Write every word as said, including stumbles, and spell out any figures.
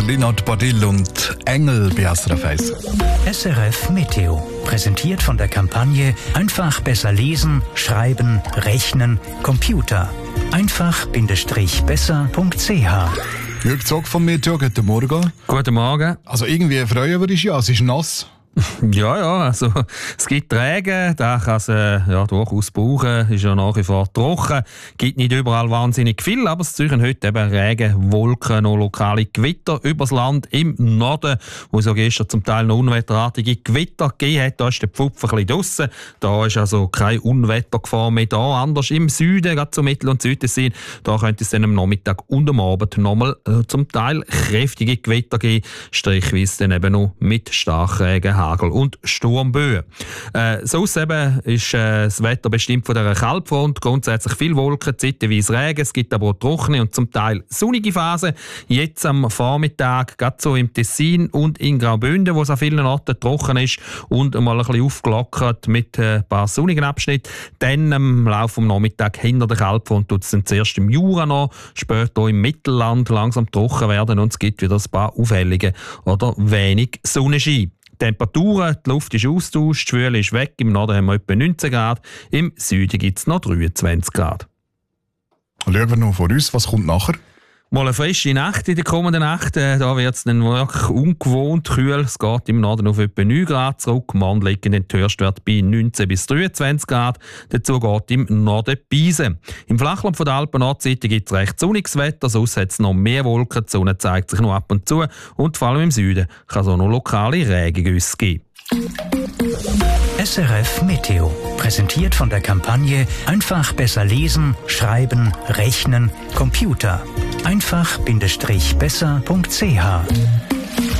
der Linhard Badil und Engel bei S R F eins. S R F Meteo, präsentiert von der Kampagne Einfach besser lesen, schreiben, rechnen, Computer. einfach-besser punkt c h. Jürg Zog vom Meteo, guten Morgen. Guten Morgen. Also irgendwie freuen wir uns ja, es ist nass. Ja, ja, also es gibt Regen, da kann es äh, ja, durchaus brauchen, ist ja nach wie vor trocken, gibt nicht überall wahnsinnig viel, aber es zeigen heute eben Regen, Wolken, noch lokale Gewitter übers Land im Norden, wo es ja gestern zum Teil noch unwetterartige Gewitter gegeben hat, da ist der Pfupf ein bisschen draussen, da ist also keine Unwettergefahr mehr da, anders im Süden, gerade zum Mittel- und Südtessin, da könnte es dann am Nachmittag und am Abend nochmal äh, zum Teil kräftige Gewitter geben, strichweise dann eben noch mit Starkregen, Hagel und Sturmböen. Äh, sonst eben ist äh, das Wetter bestimmt von dieser Kaltfront. Grundsätzlich viel Wolken, zeitweise Regen. Es gibt aber auch trockene und zum Teil sonnige Phasen. Jetzt am Vormittag, gerade so im Tessin und in Graubünden, wo es an vielen Orten trocken ist und mal ein bisschen aufgelockert mit äh, ein paar sonnigen Abschnitten. Dann am Laufe des Nachmittags hinter der Kaltfront tut es dann zuerst im Jura noch, später im Mittelland langsam trocken werden und es gibt wieder ein paar auffällige oder wenig Sonnenschein. Temperaturen, die Luft ist austauscht, die Schwüle ist weg, im Norden haben wir etwa neunzehn Grad, im Süden gibt es noch dreiundzwanzig Grad. Schauen wir noch vor uns, was kommt nachher? Mal eine frische Nacht in der kommenden Nacht. Äh, da wird es dann wirklich ungewohnt kühl. Es geht im Norden auf etwa neun Grad zurück. Morgen liegen den Höchstwert bei neunzehn bis dreiundzwanzig Grad. Dazu geht im Norden Beisen. Im Flachland von der Alpen-Nordseite gibt es recht sonniges Wetter. Sonst hat es noch mehr Wolken. Die Sonne zeigt sich noch ab und zu. Und vor allem im Süden kann es auch noch lokale Regengüsse geben. S R F Meteo, präsentiert von der Kampagne Einfach besser lesen, schreiben, rechnen, Computer. einfach-besser punkt c h.